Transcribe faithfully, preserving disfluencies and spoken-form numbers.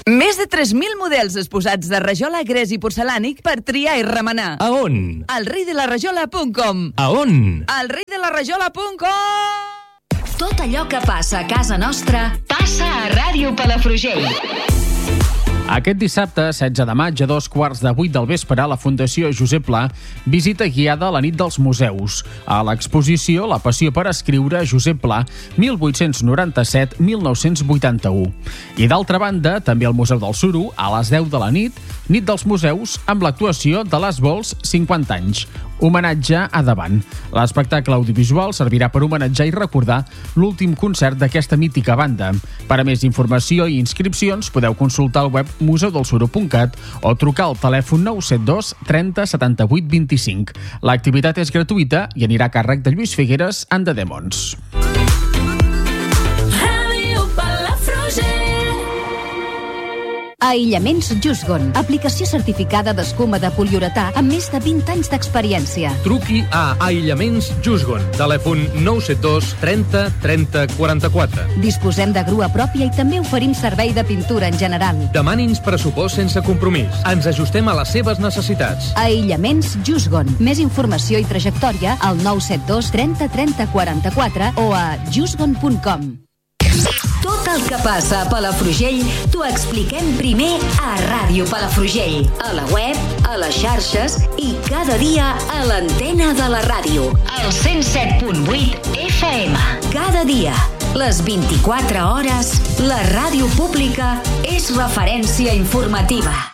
Més de tres mil models exposats de rajola, gres i porcelànic per triar i remenar. A on? Al rei de la rajola punt com. A on? Al rei de la rajola punt com. Tot allò que passa a casa nostra passa a Ràdio Palafrugell. Aquest dissabte, setze de maig, a dos quarts de vuit del vespre, a la Fundació Josep Pla, visita guiada a la nit dels museus. A l'exposició La passió per escriure, Josep Pla, mil vuit-cents noranta-set a mil nou-cents vuitanta-u. I d'altra banda, també al Museu del Suro, a les deu de la nit, Nit dels Museus, amb l'actuació de Les Vols cinquanta anys. Homenatge a Davant. L'espectacle audiovisual servirà per homenatjar i recordar l'últim concert d'aquesta mítica banda. Per a més informació i inscripcions podeu consultar el web museu del suro punt cat o trucar al telèfon nou set dos trenta setanta-vuit vint-i-cinc. L'activitat és gratuïta i anirà a càrrec de Lluís Figueres and the Demons. Aïllaments Jusgon, aplicació certificada d'escuma de poliuretà amb més de vint anys d'experiència. Truqui a Aïllaments Jusgon. Telèfon nou set dos trenta trenta quaranta-quatre. Disposem de grua pròpia i també oferim servei de pintura en general. Demani'ns pressupost sense compromís. Ens ajustem a les seves necessitats. Aïllaments Jusgon. Més informació i trajectòria al nou set dos trenta trenta quaranta-quatre o a jusgon punt com. Tot el que passa a Palafrugell t'ho expliquem primer a Ràdio Palafrugell, a la web, a les xarxes i cada dia a l'antena de la ràdio, al cent set punt vuit F M. Cada dia, les vint-i-quatre hores, la ràdio pública és referència informativa.